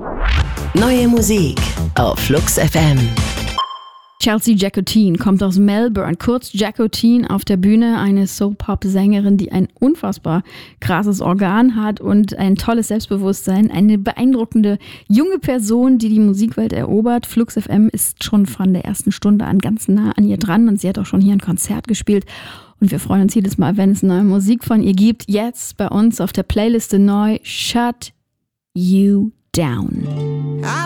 Neue Musik auf Flux FM. Chelsea Jacotine kommt aus Melbourne, kurz Jacotine auf der Bühne, eine Soul-Pop-Sängerin, die ein unfassbar krasses Organ hat und ein tolles Selbstbewusstsein, eine beeindruckende junge Person, die die Musikwelt erobert. Flux FM ist schon von der ersten Stunde an ganz nah an ihr dran und sie hat auch schon hier ein Konzert gespielt und wir freuen uns jedes Mal, wenn es neue Musik von ihr gibt. Jetzt bei uns auf der Playliste neu Shut You Down.